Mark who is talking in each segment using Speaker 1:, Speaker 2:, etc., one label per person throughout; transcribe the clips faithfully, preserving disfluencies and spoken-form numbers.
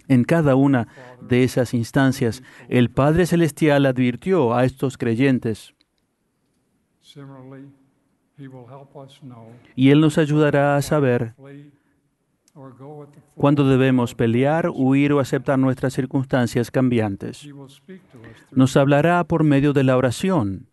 Speaker 1: En cada una de esas instancias, el Padre Celestial advirtió a estos creyentes y Él nos ayudará a saber cuándo debemos pelear, huir o aceptar nuestras circunstancias cambiantes. Nos hablará por medio de la oración.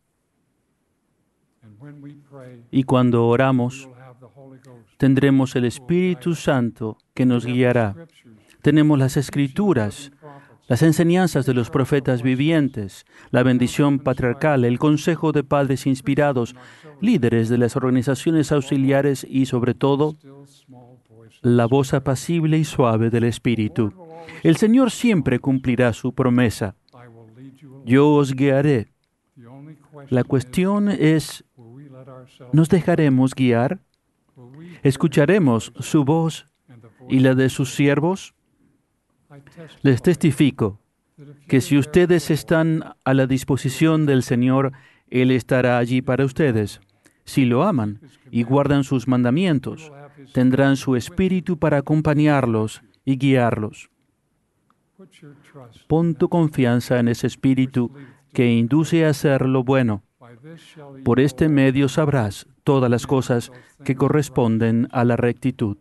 Speaker 1: Y cuando oramos, tendremos el Espíritu Santo que nos guiará. Tenemos las Escrituras, las enseñanzas de los profetas vivientes, la bendición patriarcal, el consejo de padres inspirados, líderes de las organizaciones auxiliares y, sobre todo, la voz apacible y suave del Espíritu. El Señor siempre cumplirá su promesa. Yo os guiaré. La cuestión es, ¿nos dejaremos guiar? ¿Escucharemos su voz y la de sus siervos? Les testifico que si ustedes están a la disposición del Señor, Él estará allí para ustedes. Si lo aman y guardan sus mandamientos, tendrán su Espíritu para acompañarlos y guiarlos. Pon tu confianza en ese Espíritu que induce a hacer lo bueno. Por este medio sabrás todas las cosas que corresponden a la rectitud.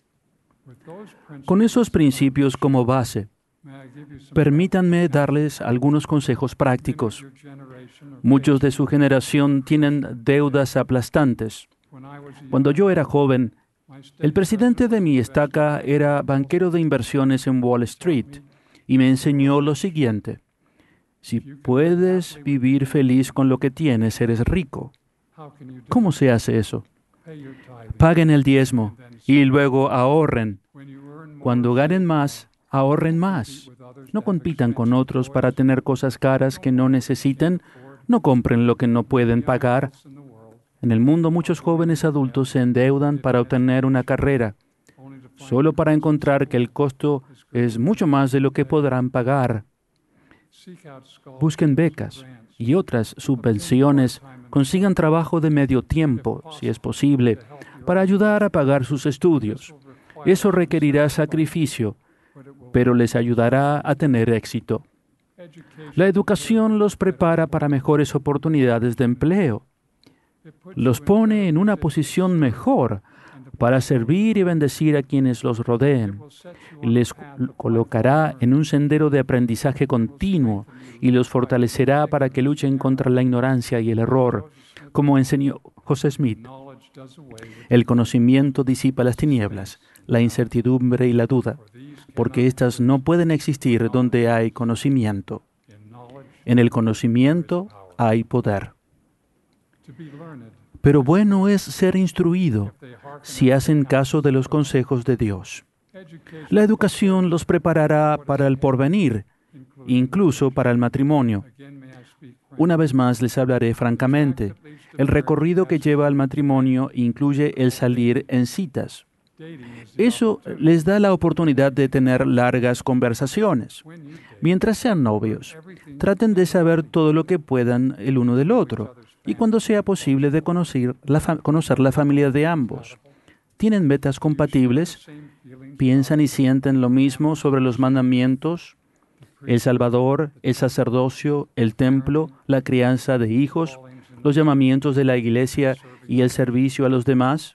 Speaker 1: Con esos principios como base, permítanme darles algunos consejos prácticos. Muchos de su generación tienen deudas aplastantes. Cuando yo era joven, el presidente de mi estaca era banquero de inversiones en Wall Street y me enseñó lo siguiente: si puedes vivir feliz con lo que tienes, eres rico. ¿Cómo se hace eso? Paguen el diezmo y luego ahorren. Cuando ganen más, ahorren más. No compitan con otros para tener cosas caras que no necesiten. No compren lo que no pueden pagar. En el mundo, muchos jóvenes adultos se endeudan para obtener una carrera, solo para encontrar que el costo es mucho más de lo que podrán pagar. Busquen becas y otras subvenciones. Consigan trabajo de medio tiempo, si es posible, para ayudar a pagar sus estudios. Eso requerirá sacrificio, pero les ayudará a tener éxito. La educación los prepara para mejores oportunidades de empleo. Los pone en una posición mejor para servir y bendecir a quienes los rodeen. Les colocará en un sendero de aprendizaje continuo y los fortalecerá para que luchen contra la ignorancia y el error. Como enseñó José Smith, el conocimiento disipa las tinieblas, la incertidumbre y la duda, porque éstas no pueden existir donde hay conocimiento. En el conocimiento hay poder. Pero bueno es ser instruido si hacen caso de los consejos de Dios. La educación los preparará para el porvenir, incluso para el matrimonio. Una vez más les hablaré francamente. El recorrido que lleva al matrimonio incluye el salir en citas. Eso les da la oportunidad de tener largas conversaciones. Mientras sean novios, traten de saber todo lo que puedan el uno del otro y cuando sea posible de conocer la, fa- conocer la familia de ambos. ¿Tienen metas compatibles? ¿Piensan y sienten lo mismo sobre los mandamientos, el Salvador, el sacerdocio, el templo, la crianza de hijos, los llamamientos de la iglesia y el servicio a los demás?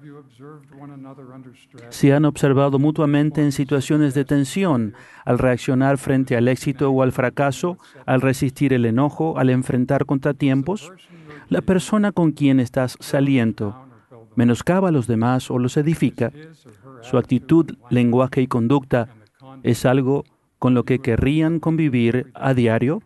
Speaker 1: ¿Se han observado mutuamente en situaciones de tensión, al reaccionar frente al éxito o al fracaso, al resistir el enojo, al enfrentar contratiempos? La persona con quien estás saliendo menoscaba a los demás o los edifica. Su actitud, lenguaje y conducta es algo con lo que querrían convivir a diario.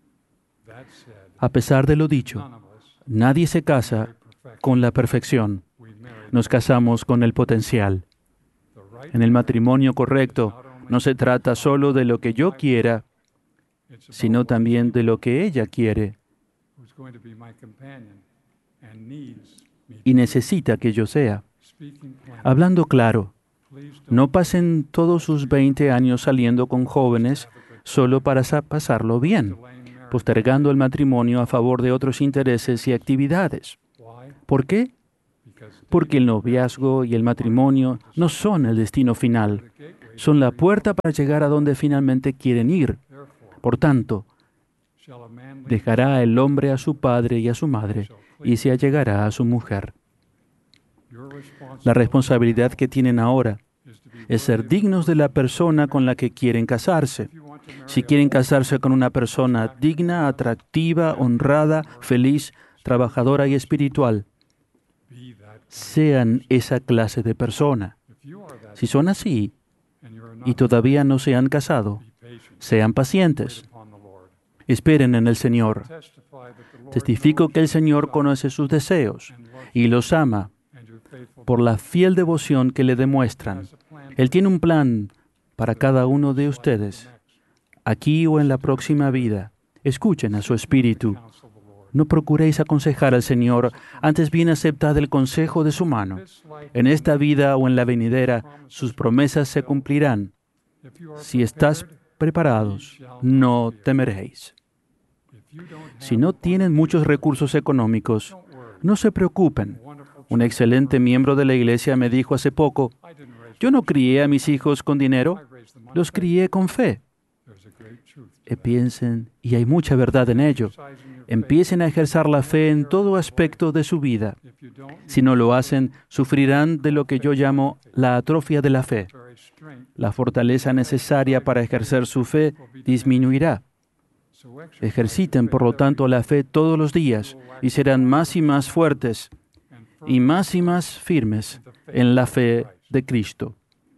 Speaker 1: A pesar de lo dicho, nadie se casa con la perfección. Nos casamos con el potencial. En el matrimonio correcto, no se trata solo de lo que yo quiera, sino también de lo que ella quiere y necesita que yo sea. Hablando claro, no pasen todos sus veinte años saliendo con jóvenes solo para sa- pasarlo bien, postergando el matrimonio a favor de otros intereses y actividades. ¿Por qué? Porque el noviazgo y el matrimonio no son el destino final. son la puerta para llegar a donde finalmente quieren ir. Por tanto, dejará el hombre a su padre y a su madre y se allegará a su mujer. La responsabilidad que tienen ahora es ser dignos de la persona con la que quieren casarse. Si quieren casarse con una persona digna, atractiva, honrada, feliz, trabajadora y espiritual, sean esa clase de persona. Si son así y todavía no se han casado, sean pacientes. Esperen en el Señor. Testifico que el Señor conoce sus deseos y los ama por la fiel devoción que le demuestran. Él tiene un plan para cada uno de ustedes, aquí o en la próxima vida. Escuchen a su espíritu. No procuréis aconsejar al Señor, antes bien aceptad el consejo de su mano. En esta vida o en la venidera, sus promesas se cumplirán. Si estás preparados, no temeréis. Si no tienen muchos recursos económicos, no se preocupen. Un excelente miembro de la iglesia me dijo hace poco, yo no crié a mis hijos con dinero, los crié con fe. Y piensen, y hay mucha verdad en ello, empiecen a ejercer la fe en todo aspecto de su vida. Si no lo hacen, sufrirán de lo que yo llamo la atrofia de la fe. La fortaleza necesaria para ejercer su fe disminuirá. Ejerciten, por lo tanto, la fe todos los días y serán más y más fuertes y más y más firmes en la fe de Cristo.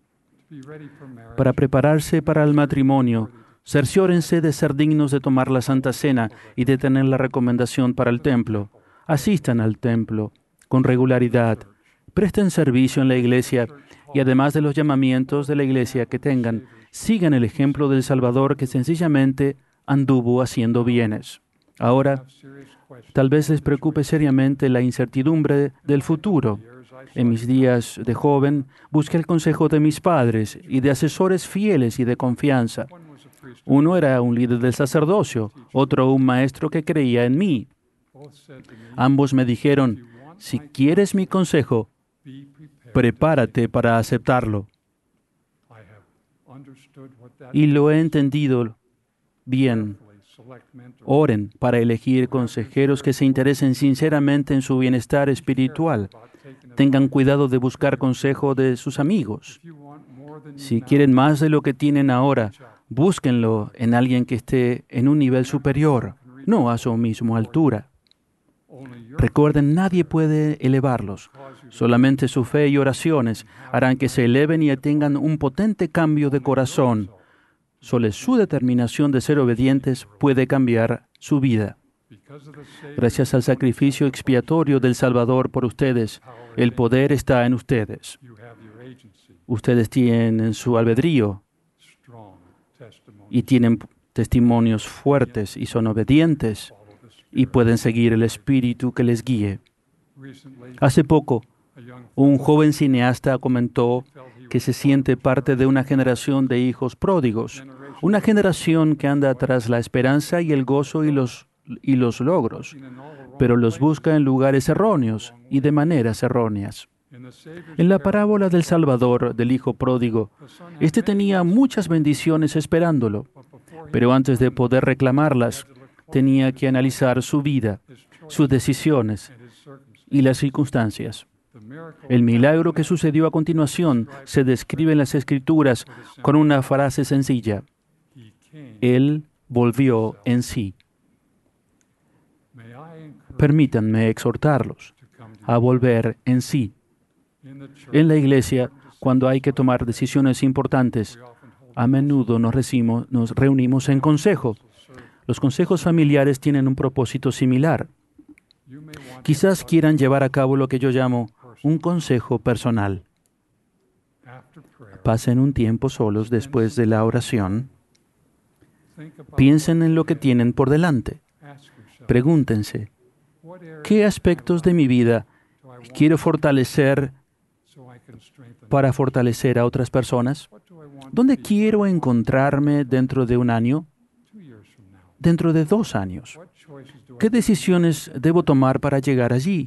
Speaker 1: Para prepararse para el matrimonio, cerciórense de ser dignos de tomar la Santa Cena y de tener la recomendación para el templo. Asistan al templo con regularidad, presten servicio en la iglesia y además de los llamamientos de la iglesia que tengan, sigan el ejemplo del Salvador que sencillamente anduvo haciendo bienes. Ahora, tal vez les preocupe seriamente la incertidumbre del futuro. En mis días de joven, busqué el consejo de mis padres y de asesores fieles y de confianza. Uno era un líder del sacerdocio, otro un maestro que creía en mí. Ambos me dijeron, si quieres mi consejo, prepárate para aceptarlo. Y lo he entendido bien. Oren para elegir consejeros que se interesen sinceramente en su bienestar espiritual. Tengan cuidado de buscar consejo de sus amigos. Si quieren más de lo que tienen ahora, búsquenlo en alguien que esté en un nivel superior, no a su misma altura. Recuerden, nadie puede elevarlos. Solamente su fe y oraciones harán que se eleven y tengan un potente cambio de corazón. Solo su determinación de ser obedientes puede cambiar su vida. Gracias al sacrificio expiatorio del Salvador por ustedes, el poder está en ustedes. Ustedes tienen su albedrío y tienen testimonios fuertes y son obedientes y pueden seguir el espíritu que les guíe. Hace poco, un joven cineasta comentó que se siente parte de una generación de hijos pródigos, una generación que anda tras la esperanza y el gozo y los, y los logros, pero los busca en lugares erróneos y de maneras erróneas. En la parábola del Salvador, del hijo pródigo, éste tenía muchas bendiciones esperándolo, pero antes de poder reclamarlas, tenía que analizar su vida, sus decisiones y las circunstancias. El milagro que sucedió a continuación se describe en las Escrituras con una frase sencilla. Él volvió en sí. Permítanme exhortarlos a volver en sí. En la iglesia, cuando hay que tomar decisiones importantes, a menudo nos, recimos, nos reunimos en consejo. Los consejos familiares tienen un propósito similar. Quizás quieran llevar a cabo lo que yo llamo un consejo personal. Pasen un tiempo solos después de la oración. Piensen en lo que tienen por delante. Pregúntense, ¿qué aspectos de mi vida quiero fortalecer para fortalecer a otras personas? ¿Dónde quiero encontrarme dentro de un año? ¿Dentro de dos años? ¿Qué decisiones debo tomar para llegar allí?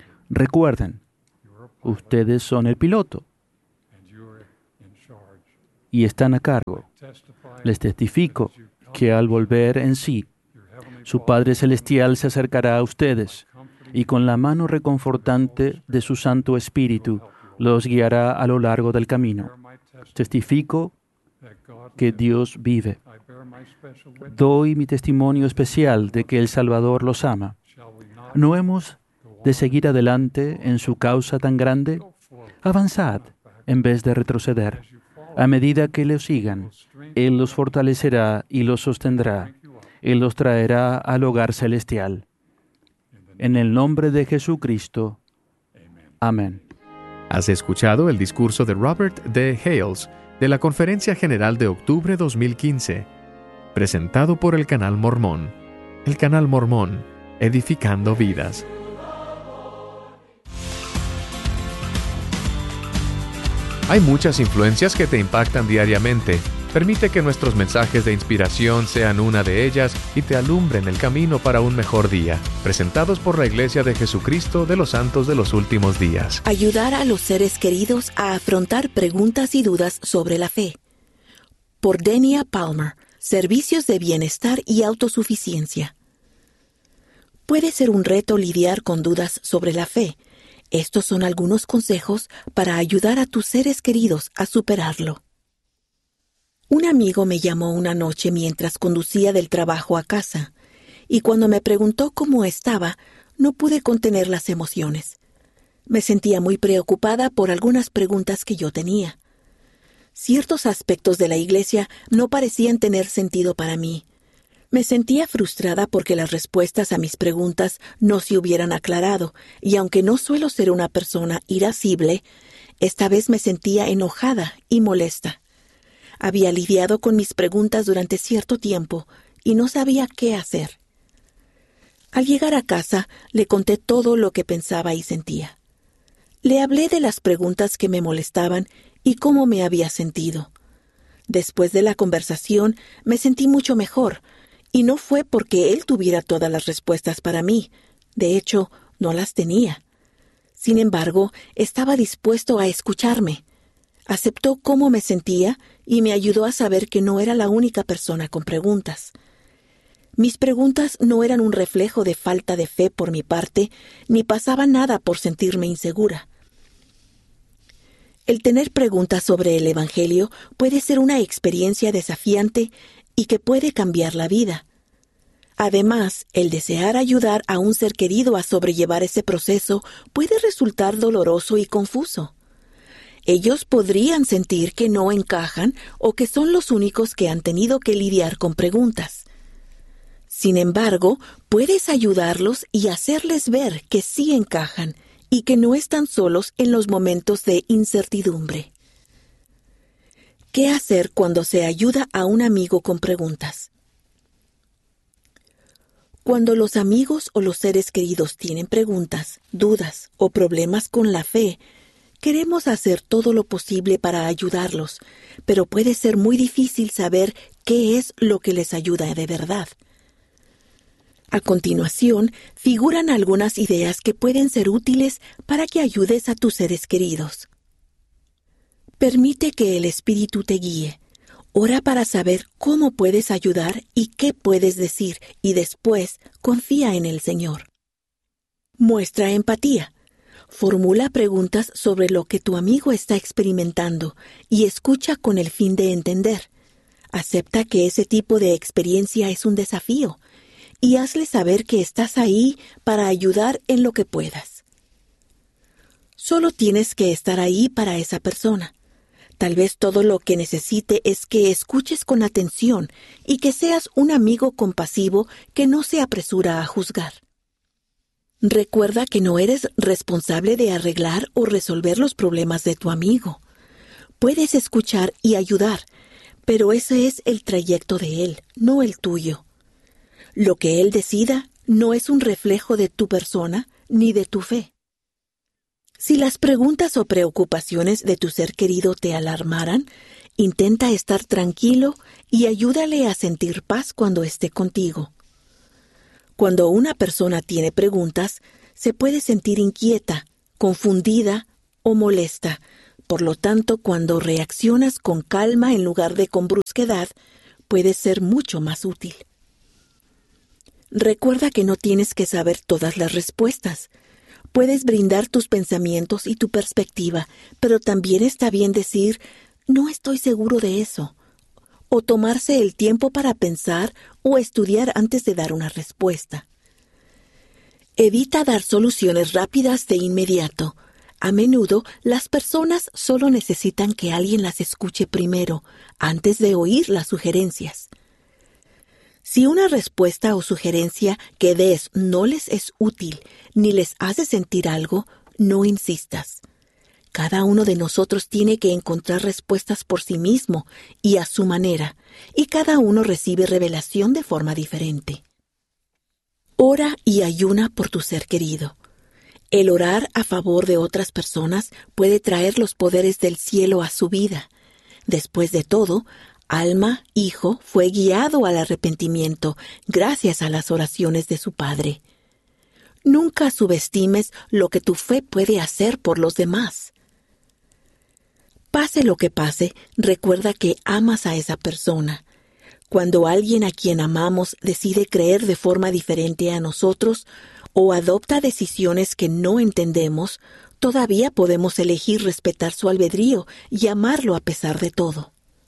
Speaker 1: Recuerden, ustedes son el piloto y están a cargo. Les testifico que al volver en sí, su Padre Celestial se acercará a ustedes y con la mano reconfortante de su Santo Espíritu los guiará a lo largo del camino. Testifico que Dios vive. Doy mi testimonio especial de que el Salvador los ama. ¿No hemos de seguir adelante en su causa tan grande? Avanzad en vez de retroceder. A medida que los sigan, Él los fortalecerá y los sostendrá. Él los traerá al hogar celestial. En el nombre de Jesucristo. Amén.
Speaker 2: Has escuchado el discurso de Robert D. Hales de la Conferencia General de octubre dos mil quince, presentado por el Canal Mormón. El Canal Mormón, edificando vidas. Hay muchas influencias que te impactan diariamente. Permite que nuestros mensajes de inspiración sean una de ellas y te alumbren el camino para un mejor día. Presentados por la Iglesia de Jesucristo de los Santos de los Últimos Días.
Speaker 3: Ayudar a los seres queridos a afrontar preguntas y dudas sobre la fe. Por Denia Palmer, Servicios de Bienestar y Autosuficiencia. Puede ser un reto lidiar con dudas sobre la fe. Estos son algunos consejos para ayudar a tus seres queridos a superarlo. Un amigo me llamó una noche mientras conducía del trabajo a casa, y cuando me preguntó cómo estaba, no pude contener las emociones. Me sentía muy preocupada por algunas preguntas que yo tenía. Ciertos aspectos de la iglesia no parecían tener sentido para mí. Me sentía frustrada porque las respuestas a mis preguntas no se hubieran aclarado, y aunque no suelo ser una persona irascible, esta vez me sentía enojada y molesta. Había lidiado con mis preguntas durante cierto tiempo y no sabía qué hacer. Al llegar a casa, le conté todo lo que pensaba y sentía. Le hablé de las preguntas que me molestaban y cómo me había sentido. Después de la conversación, me sentí mucho mejor, y no fue porque él tuviera todas las respuestas para mí. De hecho, no las tenía. Sin embargo, estaba dispuesto a escucharme. Aceptó cómo me sentía y me ayudó a saber que no era la única persona con preguntas. Mis preguntas no eran un reflejo de falta de fe por mi parte, ni pasaba nada por sentirme insegura. El tener preguntas sobre el Evangelio puede ser una experiencia desafiante y que puede cambiar la vida. Además, el desear ayudar a un ser querido a sobrellevar ese proceso puede resultar doloroso y confuso. Ellos podrían sentir que no encajan o que son los únicos que han tenido que lidiar con preguntas. Sin embargo, puedes ayudarlos y hacerles ver que sí encajan y que no están solos en los momentos de incertidumbre. ¿Qué hacer cuando se ayuda a un amigo con preguntas? Cuando los amigos o los seres queridos tienen preguntas, dudas o problemas con la fe, queremos hacer todo lo posible para ayudarlos, pero puede ser muy difícil saber qué es lo que les ayuda de verdad. A continuación, figuran algunas ideas que pueden ser útiles para que ayudes a tus seres queridos. Permite que el Espíritu te guíe. Ora para saber cómo puedes ayudar y qué puedes decir, y después confía en el Señor. Muestra empatía. Formula preguntas sobre lo que tu amigo está experimentando y escucha con el fin de entender. Acepta que ese tipo de experiencia es un desafío y hazle saber que estás ahí para ayudar en lo que puedas. Solo tienes que estar ahí para esa persona. Tal vez todo lo que necesite es que escuches con atención y que seas un amigo compasivo que no se apresura a juzgar. Recuerda que no eres responsable de arreglar o resolver los problemas de tu amigo. Puedes escuchar y ayudar, pero ese es el trayecto de él, no el tuyo. Lo que él decida no es un reflejo de tu persona ni de tu fe. Si las preguntas o preocupaciones de tu ser querido te alarmaran, intenta estar tranquilo y ayúdale a sentir paz cuando esté contigo. Cuando una persona tiene preguntas, se puede sentir inquieta, confundida o molesta, por lo tanto, cuando reaccionas con calma en lugar de con brusquedad, puede ser mucho más útil. Recuerda que no tienes que saber todas las respuestas. Puedes brindar tus pensamientos y tu perspectiva, pero también está bien decir, no estoy seguro de eso, o tomarse el tiempo para pensar o estudiar antes de dar una respuesta. Evita dar soluciones rápidas de inmediato. A menudo, las personas solo necesitan que alguien las escuche primero, antes de oír las sugerencias. Si una respuesta o sugerencia que des no les es útil ni les hace sentir algo, no insistas. Cada uno de nosotros tiene que encontrar respuestas por sí mismo y a su manera, y cada uno recibe revelación de forma diferente. Ora y ayuna por tu ser querido. El orar a favor de otras personas puede traer los poderes del cielo a su vida. Después de todo, Alma, hijo, fue guiado al arrepentimiento gracias a las oraciones de su padre. Nunca subestimes lo que tu fe puede hacer por los demás. Pase lo que pase, recuerda que amas a esa persona. Cuando alguien a quien amamos decide creer de forma diferente a nosotros o adopta decisiones que no entendemos, todavía podemos elegir respetar su albedrío y amarlo a pesar de todo.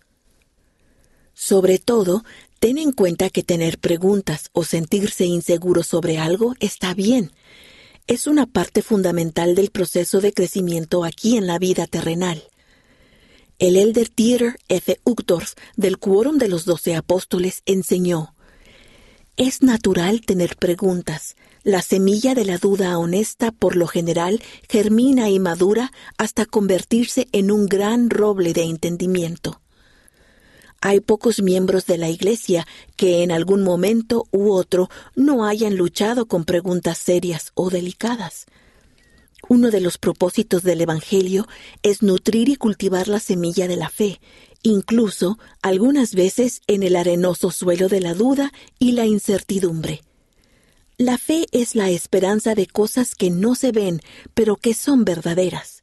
Speaker 3: Sobre todo, ten en cuenta que tener preguntas o sentirse inseguro sobre algo está bien. Es una parte fundamental del proceso de crecimiento aquí en la vida terrenal. El elder Dieter F. Uchtdorf del Quórum de los Doce Apóstoles enseñó: es natural tener preguntas. La semilla de la duda honesta, por lo general, germina y madura hasta convertirse en un gran roble de entendimiento. Hay pocos miembros de la Iglesia que en algún momento u otro no hayan luchado con preguntas serias o delicadas. Uno de los propósitos del Evangelio es nutrir y cultivar la semilla de la fe, incluso algunas veces en el arenoso suelo de la duda y la incertidumbre. La fe es la esperanza de cosas que no se ven, pero que son verdaderas.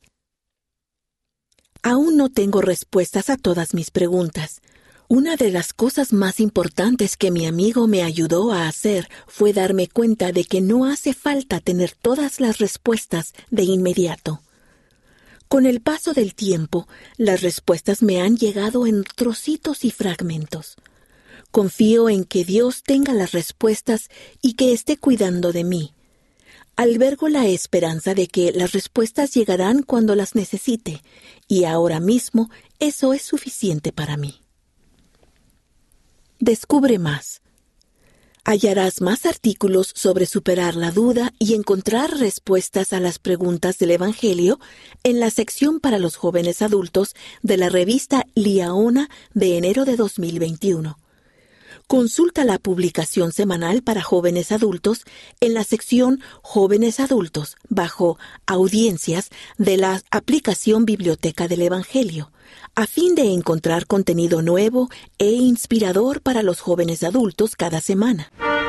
Speaker 3: Aún no tengo respuestas a todas mis preguntas. Una de las cosas más importantes que mi amigo me ayudó a hacer fue darme cuenta de que no hace falta tener todas las respuestas de inmediato. Con el paso del tiempo, las respuestas me han llegado en trocitos y fragmentos. Confío en que Dios tenga las respuestas y que esté cuidando de mí. Albergo la esperanza de que las respuestas llegarán cuando las necesite, y ahora mismo eso es suficiente para mí. Descubre más. Hallarás más artículos sobre superar la duda y encontrar respuestas a las preguntas del Evangelio en la sección para los jóvenes adultos de la revista Liaona de enero de dos mil veintiuno. Consulta la publicación semanal para jóvenes adultos en la sección Jóvenes Adultos bajo Audiencias de la aplicación Biblioteca del Evangelio, a fin de encontrar contenido nuevo e inspirador para los jóvenes adultos cada semana.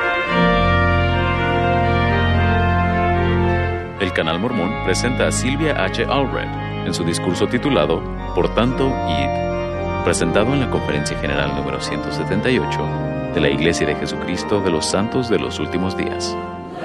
Speaker 4: El Canal Mormón presenta a Sylvia H. Allred en su discurso titulado Por tanto, id, presentado en la Conferencia General número ciento setenta y ocho de la Iglesia de Jesucristo de los Santos de los Últimos Días.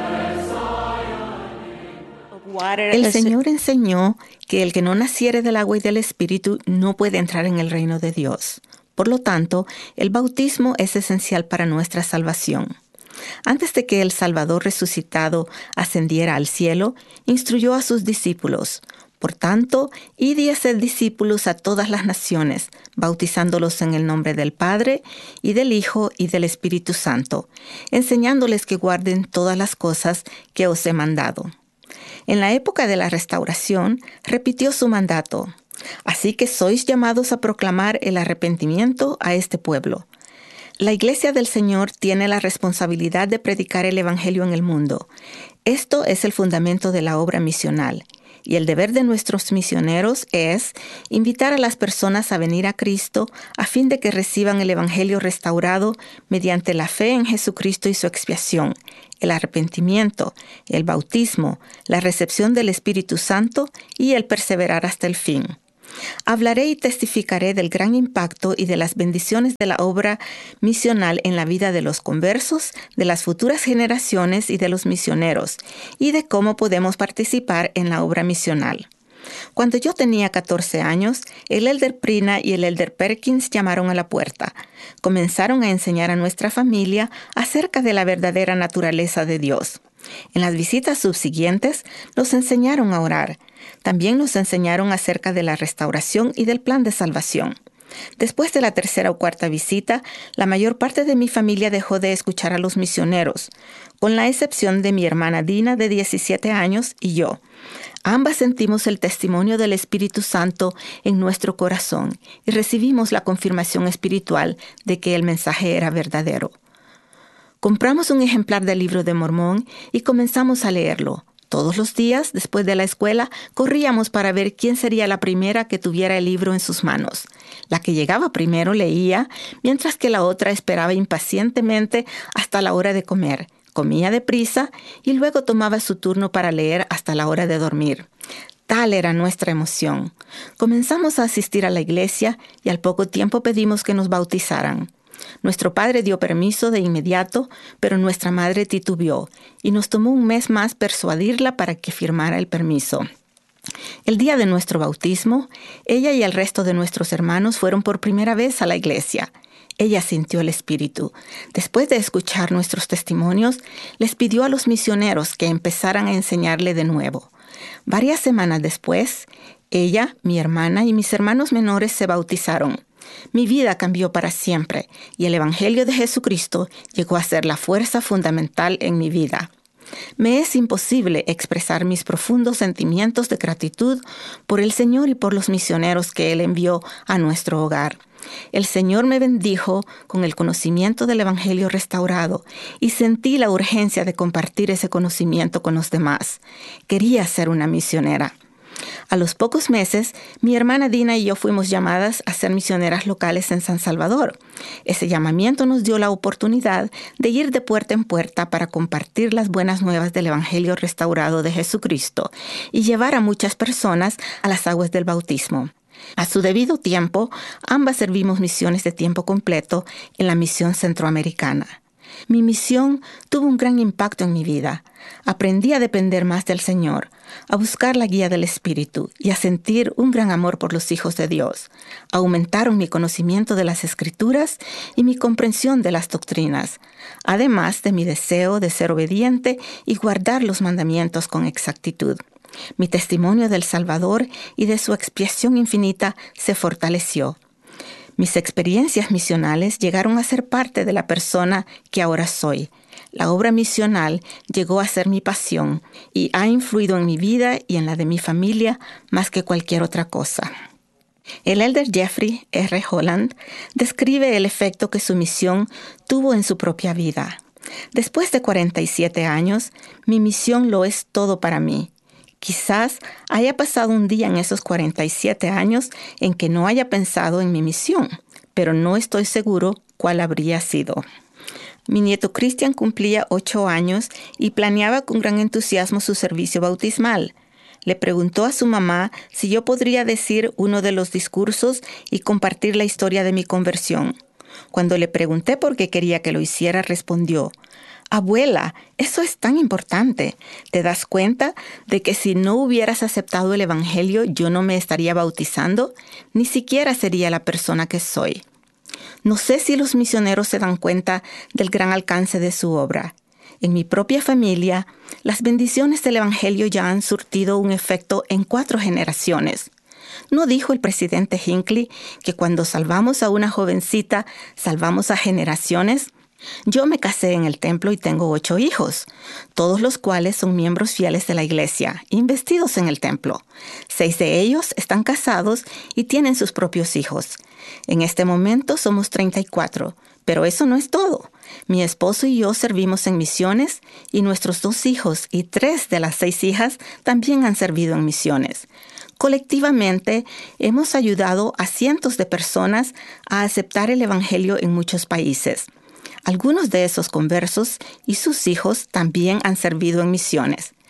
Speaker 5: El Señor enseñó que el que no naciere del agua y del Espíritu no puede entrar en el reino de Dios. Por lo tanto, el bautismo es esencial para nuestra salvación. Antes de que el Salvador resucitado ascendiera al cielo, instruyó a sus discípulos: por tanto, id y haced discípulos a todas las naciones, bautizándolos en el nombre del Padre, y del Hijo, y del Espíritu Santo, enseñándoles que guarden todas las cosas que os he mandado. En la época de la Restauración, repitió su mandato: así que sois llamados a proclamar el arrepentimiento a este pueblo. La Iglesia del Señor tiene la responsabilidad de predicar el Evangelio en el mundo. Esto es el fundamento de la obra misional. Y el deber de nuestros misioneros es invitar a las personas a venir a Cristo a fin de que reciban el Evangelio restaurado mediante la fe en Jesucristo y su expiación, el arrepentimiento, el bautismo, la recepción del Espíritu Santo y el perseverar hasta el fin. Hablaré y testificaré del gran impacto y de las bendiciones de la obra misional en la vida de los conversos, de las futuras generaciones y de los misioneros, y de cómo podemos participar en la obra misional. Cuando yo tenía catorce años, el elder Prina y el elder Perkins llamaron a la puerta. Comenzaron a enseñar a nuestra familia acerca de la verdadera naturaleza de Dios. En las visitas subsiguientes, nos enseñaron a orar. También nos enseñaron acerca de la restauración y del plan de salvación. Después de la tercera o cuarta visita, la mayor parte de mi familia dejó de escuchar a los misioneros, con la excepción de mi hermana Dina, de diecisiete años, y yo. Ambas sentimos el testimonio del Espíritu Santo en nuestro corazón y recibimos la confirmación espiritual de que el mensaje era verdadero. Compramos un ejemplar del Libro de Mormón y comenzamos a leerlo. Todos los días, después de la escuela, corríamos para ver quién sería la primera que tuviera el libro en sus manos. La que llegaba primero leía, mientras que la otra esperaba impacientemente hasta la hora de comer. Comía deprisa y luego tomaba su turno para leer hasta la hora de dormir. Tal era nuestra emoción. Comenzamos a asistir a la iglesia y al poco tiempo pedimos que nos bautizaran. Nuestro padre dio permiso de inmediato, pero nuestra madre titubeó y nos tomó un mes más persuadirla para que firmara el permiso. El día de nuestro bautismo, ella y el resto de nuestros hermanos fueron por primera vez a la iglesia. Ella sintió el Espíritu. Después de escuchar nuestros testimonios, les pidió a los misioneros que empezaran a enseñarle de nuevo. Varias semanas después, ella, mi hermana y mis hermanos menores se bautizaron. Mi vida cambió para siempre y el Evangelio de Jesucristo llegó a ser la fuerza fundamental en mi vida. Me es imposible expresar mis profundos sentimientos de gratitud por el Señor y por los misioneros que Él envió a nuestro hogar. El Señor me bendijo con el conocimiento del Evangelio restaurado y sentí la urgencia de compartir ese conocimiento con los demás. Quería ser una misionera. A los pocos meses, mi hermana Dina y yo fuimos llamadas a ser misioneras locales en San Salvador. Ese llamamiento nos dio la oportunidad de ir de puerta en puerta para compartir las buenas nuevas del Evangelio restaurado de Jesucristo y llevar a muchas personas a las aguas del bautismo. A su debido tiempo, ambas servimos misiones de tiempo completo en la misión centroamericana. Mi misión tuvo un gran impacto en mi vida. Aprendí a depender más del Señor, a buscar la guía del Espíritu y a sentir un gran amor por los hijos de Dios. Aumentaron mi conocimiento de las Escrituras y mi comprensión de las doctrinas, además de mi deseo de ser obediente y guardar los mandamientos con exactitud. Mi testimonio del Salvador y de su expiación infinita se fortaleció. Mis experiencias misionales llegaron a ser parte de la persona que ahora soy. La obra misional llegó a ser mi pasión y ha influido en mi vida y en la de mi familia más que cualquier otra cosa. El elder Jeffrey R. Holland describe el efecto que su misión tuvo en su propia vida. Después de cuarenta y siete años, mi misión lo es todo para mí. Quizás haya pasado un día en esos cuarenta y siete años en que no haya pensado en mi misión, pero no estoy seguro cuál habría sido. Mi nieto Christian cumplía ocho años y planeaba con gran entusiasmo su servicio bautismal. Le preguntó a su mamá si yo podría decir uno de los discursos y compartir la historia de mi conversión. Cuando le pregunté por qué quería que lo hiciera, respondió: «Abuela, eso es tan importante. ¿Te das cuenta de que si no hubieras aceptado el Evangelio, yo no me estaría bautizando? Ni siquiera sería la persona que soy». No sé si los misioneros se dan cuenta del gran alcance de su obra. En mi propia familia, las bendiciones del Evangelio ya han surtido un efecto en cuatro generaciones. ¿No dijo el presidente Hinckley que cuando salvamos a una jovencita, salvamos a generaciones? Yo me casé en el templo y tengo ocho hijos, todos los cuales son miembros fieles de la iglesia, investidos en el templo. Seis de ellos están casados y tienen sus propios hijos. En este momento somos treinta y cuatro, pero eso no es todo. Mi esposo y yo servimos en misiones y nuestros dos hijos y tres de las seis hijas también han servido en misiones. Colectivamente, hemos ayudado a cientos de personas a aceptar el Evangelio en muchos países. Algunos de esos conversos y sus hijos también han servido en misiones.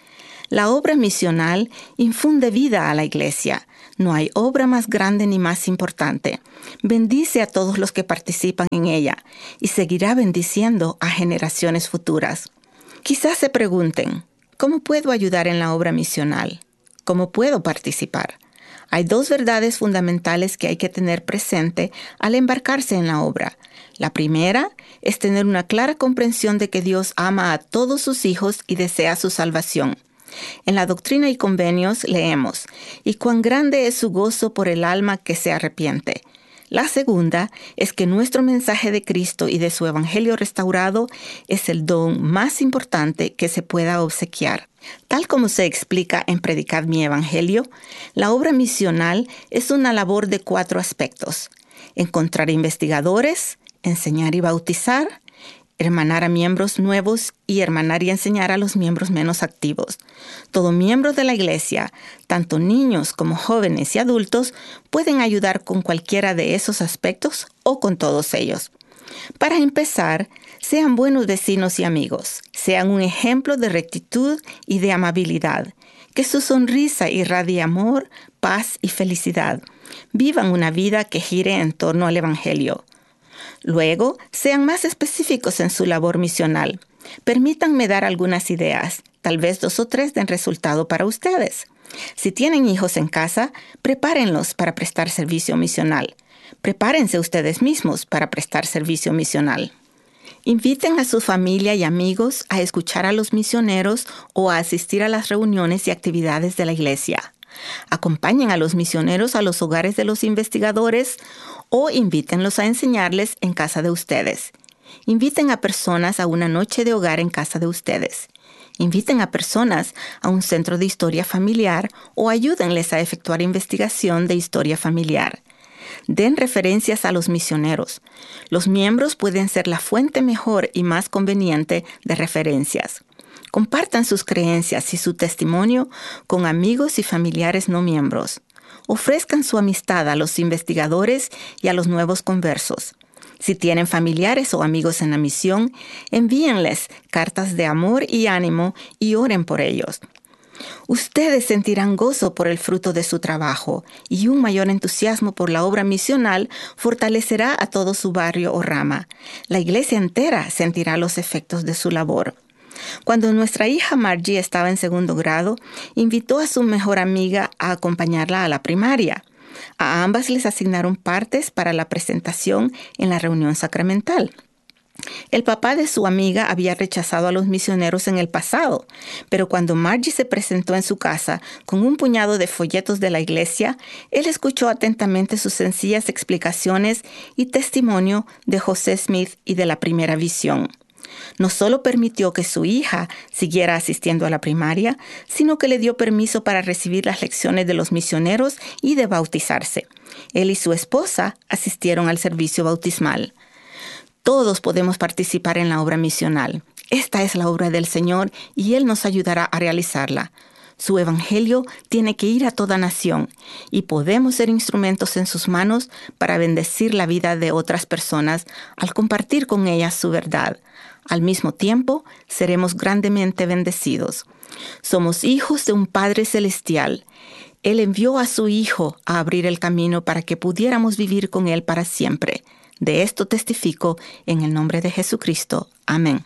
Speaker 5: La obra misional infunde vida a la iglesia. No hay obra más grande ni más importante. Bendice a todos los que participan en ella y seguirá bendiciendo a generaciones futuras. Quizás se pregunten, ¿cómo puedo ayudar en la obra misional? ¿Cómo puedo participar? Hay dos verdades fundamentales que hay que tener presente al embarcarse en la obra. La primera es tener una clara comprensión de que Dios ama a todos sus hijos y desea su salvación. En la Doctrina y Convenios leemos, «Y cuán grande es su gozo por el alma que se arrepiente». La segunda es que nuestro mensaje de Cristo y de su Evangelio restaurado es el don más importante que se pueda obsequiar. Tal como se explica en Predicad mi Evangelio, la obra misional es una labor de cuatro aspectos: encontrar investigadores, enseñar y bautizar, hermanar a miembros nuevos y hermanar y enseñar a los miembros menos activos. Todo miembro de la iglesia, tanto niños como jóvenes y adultos, pueden ayudar con cualquiera de esos aspectos o con todos ellos. Para empezar, sean buenos vecinos y amigos. Sean un ejemplo de rectitud y de amabilidad. Que su sonrisa irradie amor, paz y felicidad. Vivan una vida que gire en torno al Evangelio. Luego, sean más específicos en su labor misional. Permítanme dar algunas ideas. Tal vez dos o tres den resultado para ustedes. Si tienen hijos en casa, prepárenlos para prestar servicio misional. Prepárense ustedes mismos para prestar servicio misional. Inviten a su familia y amigos a escuchar a los misioneros o a asistir a las reuniones y actividades de la iglesia. Acompañen a los misioneros a los hogares de los investigadores o invítenlos a enseñarles en casa de ustedes. Inviten a personas a una noche de hogar en casa de ustedes. Inviten a personas a un centro de historia familiar o ayúdenles a efectuar investigación de historia familiar. Den referencias a los misioneros. Los miembros pueden ser la fuente mejor y más conveniente de referencias. Compartan sus creencias y su testimonio con amigos y familiares no miembros. Ofrezcan su amistad a los investigadores y a los nuevos conversos. Si tienen familiares o amigos en la misión, envíenles cartas de amor y ánimo y oren por ellos. Ustedes sentirán gozo por el fruto de su trabajo y un mayor entusiasmo por la obra misional fortalecerá a todo su barrio o rama. La iglesia entera sentirá los efectos de su labor. Cuando nuestra hija Margie estaba en segundo grado, invitó a su mejor amiga a acompañarla a la primaria. A ambas les asignaron partes para la presentación en la reunión sacramental. El papá de su amiga había rechazado a los misioneros en el pasado, pero cuando Margie se presentó en su casa con un puñado de folletos de la iglesia, él escuchó atentamente sus sencillas explicaciones y testimonio de José Smith y de la primera visión. No solo permitió que su hija siguiera asistiendo a la primaria, sino que le dio permiso para recibir las lecciones de los misioneros y de bautizarse. Él y su esposa asistieron al servicio bautismal. Todos podemos participar en la obra misional. Esta es la obra del Señor y Él nos ayudará a realizarla. Su evangelio tiene que ir a toda nación y podemos ser instrumentos en sus manos para bendecir la vida de otras personas al compartir con ellas su verdad. Al mismo tiempo, seremos grandemente bendecidos. Somos hijos de un Padre Celestial. Él envió a su Hijo a abrir el camino para que pudiéramos vivir con Él para siempre. De esto testifico en el nombre de Jesucristo. Amén.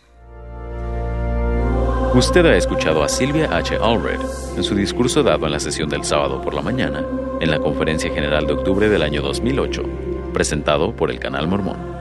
Speaker 4: Usted ha escuchado a Sylvia H. Allred en su discurso dado en la sesión del sábado por la mañana en la Conferencia General de octubre del año dos mil ocho, presentado por el Canal Mormón.